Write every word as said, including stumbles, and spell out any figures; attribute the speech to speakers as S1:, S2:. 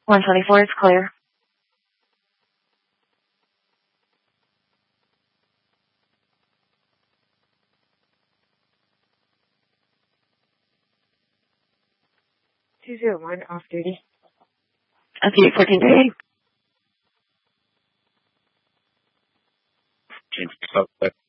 S1: one twenty-four is clear.
S2: two zero one, off duty.
S1: S E eight fourteen thirty.
S3: Change